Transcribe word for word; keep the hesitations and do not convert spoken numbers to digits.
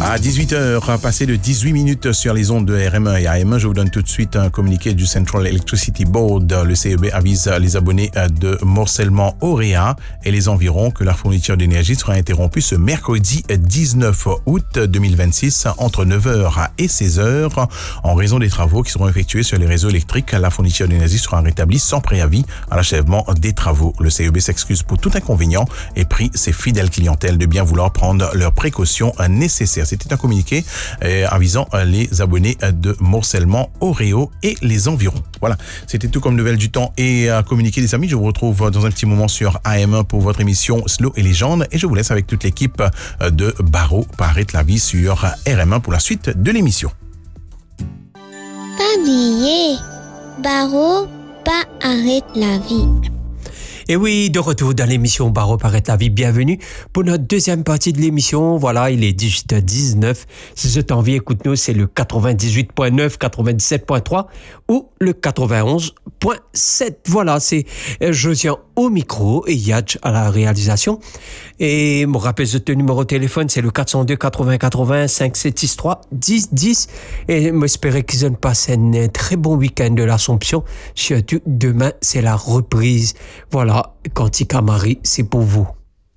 À dix-huit heures, passé de dix-huit minutes sur les ondes de R M un et A M un, je vous donne tout de suite un communiqué du Central Electricity Board. Le C E B avise les abonnés de Morcellement Auréa et les environs que leur fourniture d'énergie sera interrompue ce mercredi dix-neuf août deux mille vingt-six entre neuf heures et seize heures en raison des travaux qui seront effectués sur les réseaux électriques. La fourniture d'énergie sera rétablie sans préavis à l'achèvement des travaux. Le C E B s'excuse pour tout inconvénient et prie ses fidèles clientèles de bien vouloir prendre leurs précautions nécessaires. C'était un communiqué euh, avisant les abonnés de Morcellement Auréo et les environs. Voilà, c'était tout comme nouvelle du temps et à communiquer les amis. Je vous retrouve dans un petit moment sur A M un pour votre émission Slow et Légende et je vous laisse avec toute l'équipe de Barreau Arrête la vie sur R M un pour la suite de l'émission. Pas oublier, Barreau pas arrête la vie. Et oui, de retour dans l'émission Barreau Arrête la vie, bienvenue pour notre deuxième partie de l'émission. Voilà, il est dix-huit heures dix-neuf. Si je t'envie, écoute-nous, c'est le quatre-vingt-dix-huit point neuf, quatre-vingt-dix-sept point trois ou le quatre-vingt-onze point sept. Voilà, c'est Josian au micro et Yadj à la réalisation. Et mon rappel de ce numéro de téléphone, c'est le quatre cent deux quatre-vingts quatre-vingts cinq sept six trois dix dix. Et j'espère qu'ils ont passé un très bon week-end de l'Assomption. Surtout, demain, c'est la reprise. Voilà, Cantique à Marie, c'est pour vous.